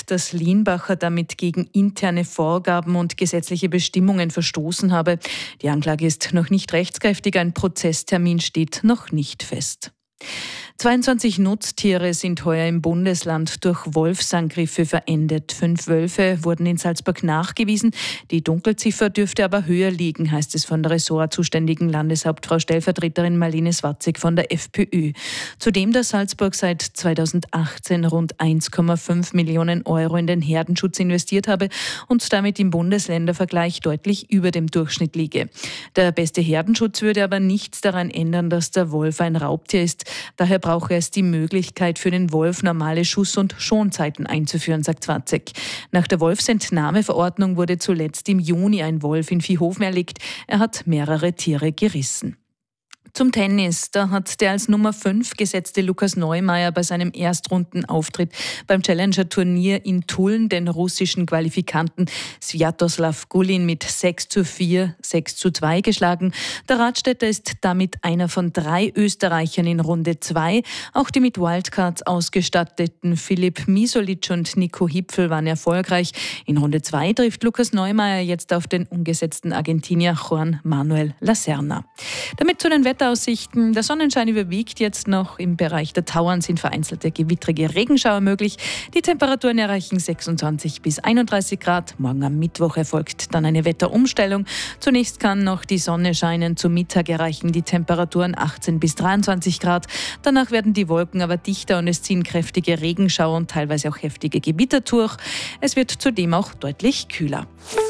dass Lienbacher damit gegen interne Vorgaben und gesetzliche Bestimmungen verstoßen habe. Die Anklage ist noch nicht rechtskräftig, ein Prozesstermin steht noch nicht fest. 22 Nutztiere sind heuer im Bundesland durch Wolfsangriffe verendet. 5 Wölfe wurden in Salzburg nachgewiesen. Die Dunkelziffer dürfte aber höher liegen, heißt es von der ressortzuständigen Landeshauptfrau Stellvertreterin Marlene Swatzig von der FPÖ. Zudem, dass Salzburg seit 2018 rund 1,5 Millionen Euro in den Herdenschutz investiert habe und damit im Bundesländervergleich deutlich über dem Durchschnitt liege. Der beste Herdenschutz würde aber nichts daran ändern, dass der Wolf ein Raubtier ist. Daher brauche es die Möglichkeit für den Wolf, normale Schuss- und Schonzeiten einzuführen, sagt Swatzig. Nach der Wolfsentnahmeverordnung wurde zuletzt im Juni ein Wolf in Viehhofen erlegt. Er hat mehrere Tiere gerissen. Zum Tennis. Da hat der als Nummer 5 gesetzte Lukas Neumeier bei seinem Erstrundenauftritt beim Challenger-Turnier in Tulln den russischen Qualifikanten Sviatoslav Gulin mit 6:4, 6:2 geschlagen. Der Radstädter ist damit einer von 3 Österreichern in Runde 2. Auch die mit Wildcards ausgestatteten Filip Misolic und Nico Hipfel waren erfolgreich. In Runde 2 trifft Lukas Neumeier jetzt auf den ungesetzten Argentinier Juan Manuel Lacerna. Damit zu den Wetteraussichten. Der Sonnenschein überwiegt jetzt noch. Im Bereich der Tauern sind vereinzelte gewittrige Regenschauer möglich. Die Temperaturen erreichen 26 bis 31 Grad. Morgen am Mittwoch erfolgt dann eine Wetterumstellung. Zunächst kann noch die Sonne scheinen. Zum Mittag erreichen die Temperaturen 18 bis 23 Grad. Danach werden die Wolken aber dichter und es ziehen kräftige Regenschauer und teilweise auch heftige Gewitter durch. Es wird zudem auch deutlich kühler.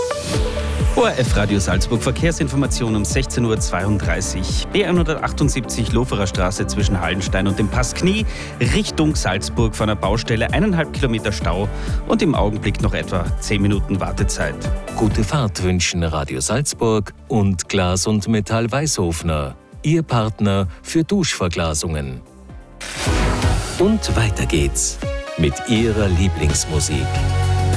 ORF Radio Salzburg, Verkehrsinformation um 16:32 Uhr. B178 Loferer Straße zwischen Hallenstein und dem Pass Knie Richtung Salzburg von der Baustelle 1,5 Kilometer Stau und im Augenblick noch etwa 10 Minuten Wartezeit. Gute Fahrt wünschen Radio Salzburg und Glas und Metall Weißhofner, Ihr Partner für Duschverglasungen. Und weiter geht's mit Ihrer Lieblingsmusik.